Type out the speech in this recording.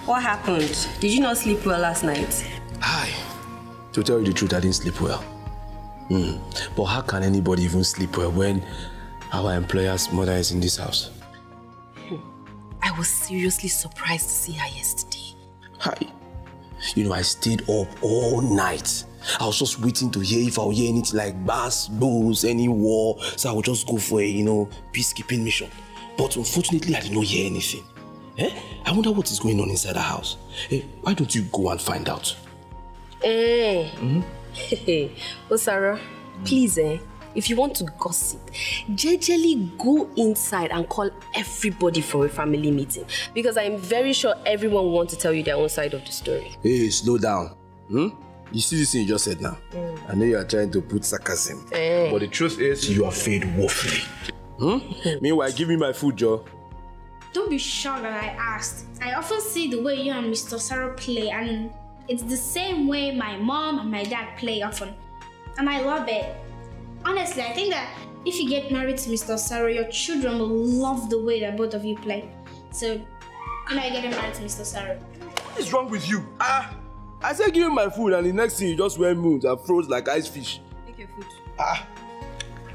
What happened? Did you not sleep well last night? Hi. To tell you the truth, I didn't sleep well. But how can anybody even sleep well when our employer's mother is in this house? I was seriously surprised to see her yesterday. Hi. You know, I stayed up all night. I was just waiting to hear if I'll hear anything like bass, bulls, any war. So I would just go for a, peacekeeping mission. But unfortunately, I did not hear anything. I wonder what is going on inside the house. Why don't you go and find out? Oh, Sarah, please, if you want to gossip, jejely go inside and call everybody for a family meeting. Because I'm very sure everyone will want to tell you their own side of the story. Hey, slow down. You see this thing you just said now? I know you are trying to put sarcasm. But the truth is, you are failed woefully. Meanwhile, give me my food, Joe. Don't be shocked that I asked. I often see the way you and Mr. Sarah play, and it's the same way my mom and my dad play often. And I love it. Honestly, I think that if you get married to Mr. Sarah, your children will love the way that both of you play. So, when are you getting married to Mr. Sarah? What is wrong with you? I said give me my food and the next thing you just went moons and froze like ice fish. Take your food.